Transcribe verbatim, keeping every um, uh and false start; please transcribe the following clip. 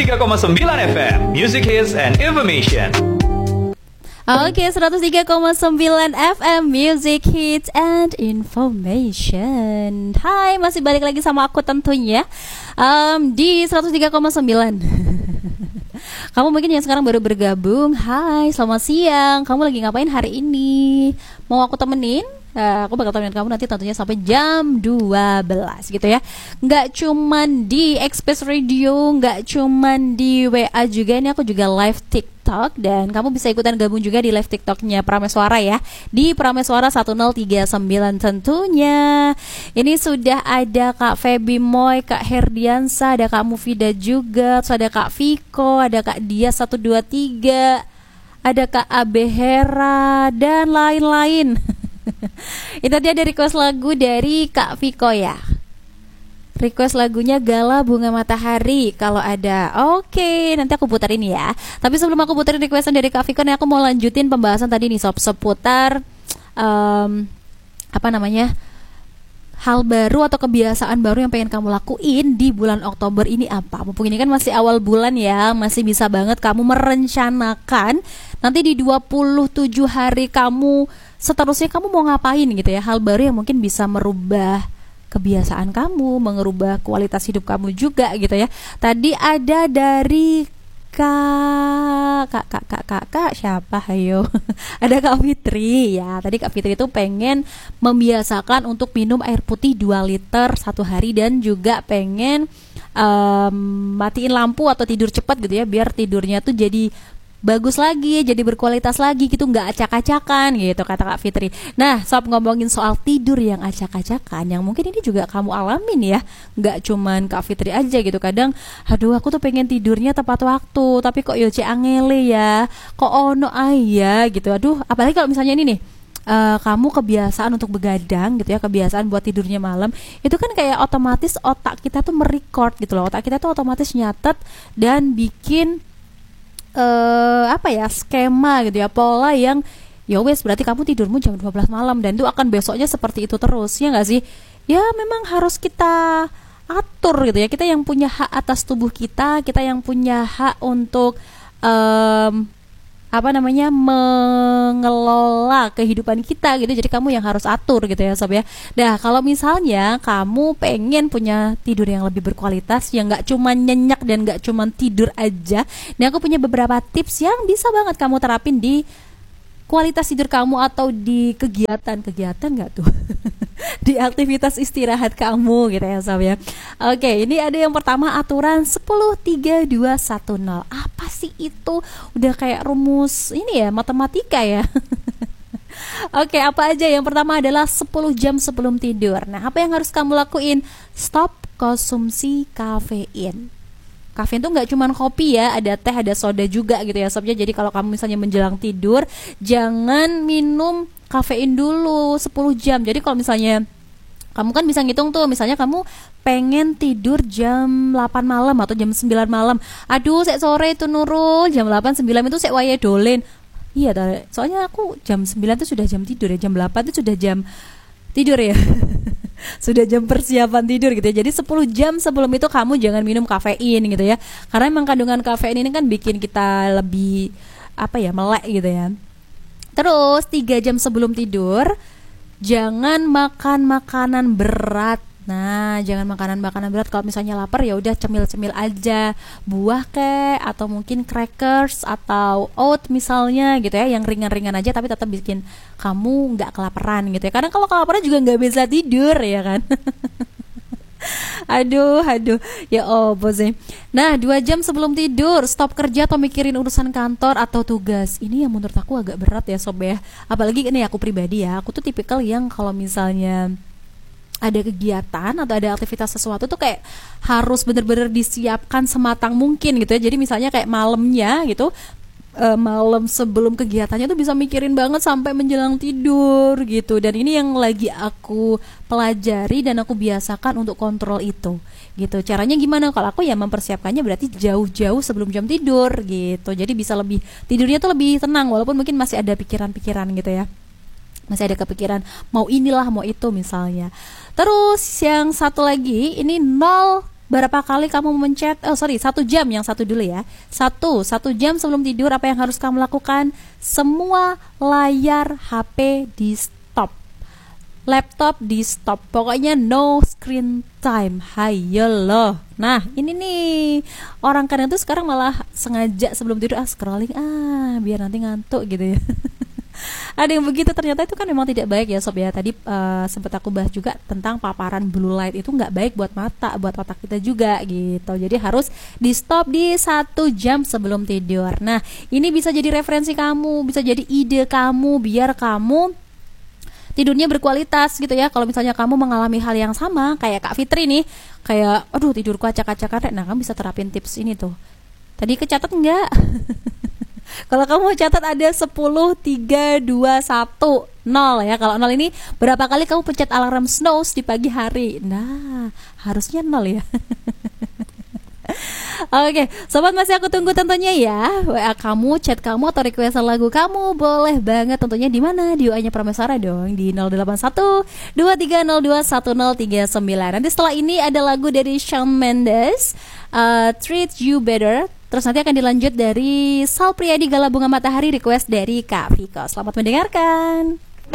tiga koma sembilan F M Music Hits and Information. Oke, seratus tiga koma sembilan F M Music Hits and Information. Hai, masih balik lagi sama aku tentunya um, di seratus tiga koma sembilan. Kamu mungkin yang sekarang baru bergabung. Hai, selamat siang. Kamu lagi ngapain hari ini? Mau aku temenin? Nah, aku bakal temenin kamu nanti tentunya sampai jam dua belas gitu ya. Nggak cuman di Express Radio, nggak cuman di W A juga. Ini aku juga live TikTok. Dan kamu bisa ikutan gabung juga di live TikToknya Prameswara ya, di Prameswara satu nol tiga sembilan tentunya. Ini sudah ada Kak Feby Moy, Kak Herdiansa, ada Kak Mufida juga, terus ada Kak Viko, ada Kak Dia satu dua tiga, ada Kak Abe Hera, dan lain-lain. Itu dia dari request lagu dari Kak Viko ya. Request lagunya Gala Bunga Matahari kalau ada. Oke, nanti aku puterin ya. Tapi sebelum aku puterin requestan dari Kak Viko nih, aku mau lanjutin pembahasan tadi nih sob seputar um, apa namanya, hal baru atau kebiasaan baru yang pengen kamu lakuin di bulan Oktober ini apa. Mumpung ini kan masih awal bulan ya, masih bisa banget kamu merencanakan nanti di dua puluh tujuh hari kamu seterusnya kamu mau ngapain gitu ya. Hal baru yang mungkin bisa merubah kebiasaan kamu, mengubah kualitas hidup kamu juga gitu ya. Tadi ada dari Kak Kak Kak Kak Kak, kak siapa ayo? Ada Kak Fitri ya. Tadi Kak Fitri itu pengen membiasakan untuk minum air putih dua liter satu hari, dan juga pengen um, matiin lampu atau tidur cepat gitu ya, biar tidurnya tuh jadi bagus lagi, jadi berkualitas lagi gitu, nggak acak-acakan gitu kata Kak Fitri. Nah, sob, ngomongin soal tidur yang acak-acakan, yang mungkin ini juga kamu alamin ya, nggak cuman Kak Fitri aja gitu. Kadang, aduh aku tuh pengen tidurnya tepat waktu, tapi kok yoce angele ya, kok ono ayah gitu. Aduh, apalagi kalau misalnya ini nih, Uh, kamu kebiasaan untuk begadang gitu ya, kebiasaan buat tidurnya malam, itu kan kayak otomatis otak kita tuh merecord gitu loh. Otak kita tuh otomatis nyatet dan bikin uh, apa ya, skema gitu ya, pola yang ya wes berarti kamu tidurmu jam dua belas malam, dan itu akan besoknya seperti itu terus, ya nggak sih? Ya memang harus kita atur gitu ya. Kita yang punya hak atas tubuh kita, kita yang punya hak untuk um, apa namanya, mengelola kehidupan kita gitu. Jadi kamu yang harus atur gitu ya sob ya. Nah, kalau misalnya kamu pengen punya tidur yang lebih berkualitas, yang gak cuma nyenyak dan gak cuma tidur aja, nih aku punya beberapa tips yang bisa banget kamu terapin di kualitas tidur kamu atau di kegiatan-kegiatan gak tuh di aktivitas istirahat kamu gitu ya sob ya. Oke, ini ada yang pertama, aturan sepuluh tiga dua satu nol. Apa sih itu? Udah kayak rumus ini ya, matematika ya. Oke, apa aja? Yang pertama adalah sepuluh jam sebelum tidur. Nah, apa yang harus kamu lakuin? Stop konsumsi kafein. Kafein tuh nggak cuma kopi ya, ada teh, ada soda juga gitu ya sobnya. Jadi kalau kamu misalnya menjelang tidur, jangan minum kafein dulu sepuluh jam. Jadi kalau misalnya kamu kan bisa ngitung tuh, misalnya kamu pengen tidur jam delapan malam atau jam sembilan malam. Aduh, sek sore itu Nurul, jam delapan sembilan itu sek wayahe dolen. Iya, soalnya aku jam sembilan tuh sudah jam tidur ya, jam delapan tuh sudah jam tidur ya. Sudah jam persiapan tidur gitu ya. Jadi sepuluh jam sebelum itu kamu jangan minum kafein gitu ya. Karena memang kandungan kafein ini kan bikin kita lebih apa ya, melek gitu ya. Terus tiga jam sebelum tidur jangan makan makanan berat. Nah, jangan makanan-makanan berat. Kalau misalnya lapar ya udah cemil-cemil aja, buah kek atau mungkin crackers atau oat misalnya gitu ya, yang ringan-ringan aja tapi tetap bikin kamu nggak kelaparan gitu ya. Karena kalau kelaparan juga nggak bisa tidur ya kan. Aduh, aduh, ya oh sih. Nah, dua jam sebelum tidur stop kerja atau mikirin urusan kantor atau tugas. Ini yang menurut aku agak berat ya sob ya. Apalagi ini aku pribadi ya, aku tuh tipikal yang kalau misalnya ada kegiatan atau ada aktivitas sesuatu tuh kayak harus bener-bener disiapkan sematang mungkin gitu ya. Jadi misalnya kayak malamnya gitu, e, malam sebelum kegiatannya tuh bisa mikirin banget sampai menjelang tidur gitu. Dan ini yang lagi aku pelajari dan aku biasakan untuk kontrol itu gitu. Caranya gimana? Kalau aku ya mempersiapkannya berarti jauh-jauh sebelum jam tidur gitu. Jadi bisa lebih, tidurnya tuh lebih tenang walaupun mungkin masih ada pikiran-pikiran gitu ya. Masih ada kepikiran mau inilah mau itu misalnya. Terus yang satu lagi ini nol berapa kali kamu mencet, oh sorry, satu jam, yang satu dulu ya. Satu, satu jam sebelum tidur apa yang harus kamu lakukan? Semua layar H P di stop, laptop di stop, pokoknya no screen time. Hayolah. Nah ini nih, orang kadang tuh sekarang malah sengaja sebelum tidur ah scrolling ah biar nanti ngantuk gitu ya. Ada yang begitu, ternyata itu kan memang tidak baik ya sob ya. Tadi uh, sempat aku bahas juga tentang paparan blue light itu nggak baik buat mata, buat otak kita juga gitu. Jadi harus di stop di satu jam sebelum tidur. Nah ini bisa jadi referensi kamu, bisa jadi ide kamu biar kamu tidurnya berkualitas gitu ya. Kalau misalnya kamu mengalami hal yang sama kayak Kak Fitri nih, kayak aduh tidurku acak-acakan, nah kamu bisa terapin tips ini tuh. Tadi kecatat nggak? Kalau kamu mau catat ada sepuluh, tiga, dua, satu, nol ya. Kalau nol ini berapa kali kamu pencet alarm snooze di pagi hari? Nah, harusnya nol ya. Oke, sobat masih aku tunggu tentunya ya. W A kamu, chat kamu atau request lagu kamu boleh banget tentunya di mana? Di W A-nya Prameswara dong di nol delapan satu dua tiga nol dua satu nol tiga sembilan. Nanti setelah ini ada lagu dari Shawn Mendes, uh, Treat You Better. Terus nanti akan dilanjut dari Sal Priadi Gala Bunga Matahari, request dari Kak Viko. Selamat mendengarkan.